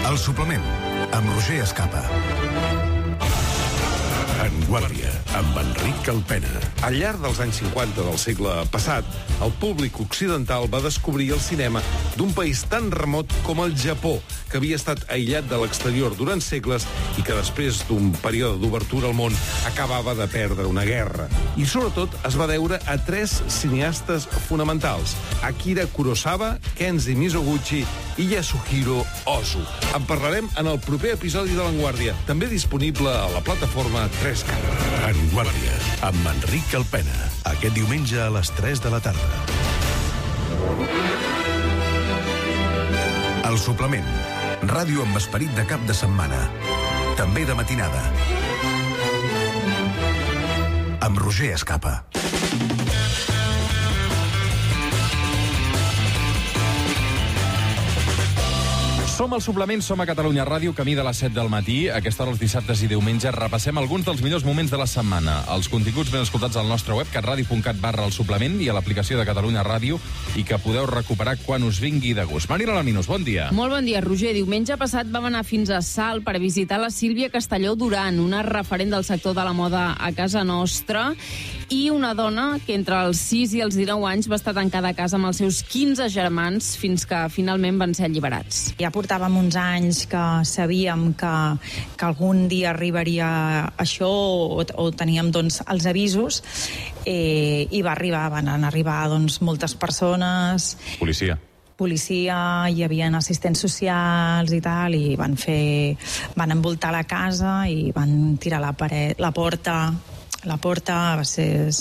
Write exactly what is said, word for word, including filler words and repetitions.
El suplement, amb Roger Escapa. En Guàrdia, amb Enric Calpena. Al llarg dels anys cinquanta del segle passat, el públic occidental va descobrir el cinema d'un país tan remot com el Japó, que havia estat aïllat de l'exterior durant segles i que després d'un període d'obertura al món acabava de perdre una guerra. I sobretot es va deure a tres cineastes fonamentals: Akira Kurosawa, Kenji Mizoguchi i Yasuhiro Ozu. En parlarem en el proper episodi de l'Enguàrdia, també disponible a la plataforma tres cat. En Guàrdia, amb Enric Calpena. Aquest diumenge a les tres de la tarda. El suplement. Ràdio amb esperit de cap de setmana. També de matinada. Amb Roger Escapa. Som al suplement, som a Catalunya Ràdio, camí de les set del matí. A aquesta hora, els dissabtes i diumenges, repassem alguns dels millors moments de la setmana. Els continguts ben escoltats al nostre web, catradio punt cat barra el suplement, i a l'aplicació de Catalunya Ràdio, i que podeu recuperar quan us vingui de gust. Marina Laminos, bon dia. Molt bon dia, Roger. Diumenge passat vam anar fins a Salt per visitar la Sílvia Castelló Duran, una referent del sector de la moda a casa nostra, i una dona que entre els sis i els dinou anys va estar tancada a casa amb els seus quinze germans fins que finalment van ser alliberats. Ja portàvem uns anys que sabíem que, que algun dia arribaria això o, o teníem doncs, els avisos eh, i va arribar, van arribar doncs, moltes persones. Policia. policia, hi havia assistents socials i tal, i van fer, van envoltar la casa i van tirar la paret, la porta, la porta va ser